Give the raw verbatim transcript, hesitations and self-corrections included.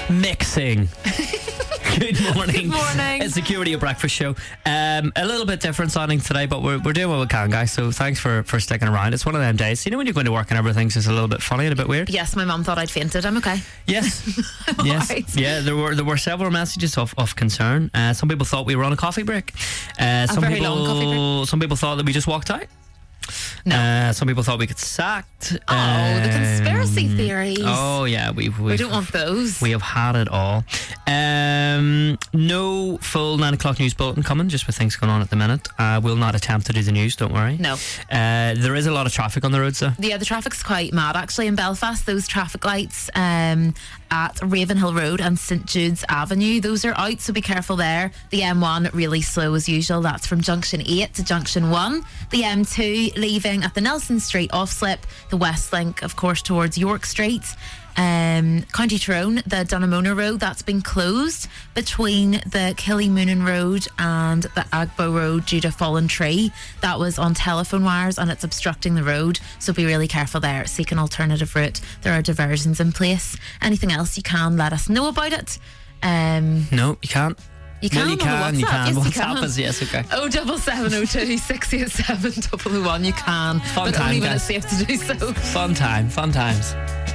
Mixing. Good morning. Good morning. It's the Q Radio Breakfast Show. Um, a little bit different sounding today, but we're, we're doing what we can, guys. So thanks for, for sticking around. It's one of them days. You know when you're going to work and everything's just a little bit funny and a bit weird? Yes, my mum thought I'd fainted. I'm okay. Yes. I'm yes. alright. Yeah, there were there were several messages of, of concern. Uh, some people thought we were on a coffee break. Uh, some very people, long coffee break. Some people thought that we just walked out. No. Uh, some people thought we got sacked. Oh, the conspiracy Um, theories. Oh, yeah. We've, we've, we don't want those. We have had it all. Um, no full nine o'clock news bulletin coming, just with things going on at the minute. I uh, will not attempt to do the news, don't worry. No. Uh, there is a lot of traffic on the roads, though. Yeah, the traffic's quite mad actually in Belfast. Those traffic lights um, at Ravenhill Road and St Jude's Avenue, those are out, so be careful there. The M one really slow as usual. That's from junction eight to junction one. The M two leaving at the Nelson Street off slip. The West Link, of course, towards York Street. Um, County Tyrone, the Dunnamona Road, that's been closed between the Killymoonan Road and the Agbo Road due to fallen tree. That was on telephone wires and it's obstructing the road, so be really careful there. Seek an alternative route. There are diversions in place. Anything else, you can let us know about it. Um, No, you can't. you can Well, you on the can, you WhatsApp. can. Yes, you WhatsApp can. is, yes, okay. Oh, double seven oh two six eight seven double oh one. You can, Fun but time, only when guys. it's safe to do so. Fun time, fun times.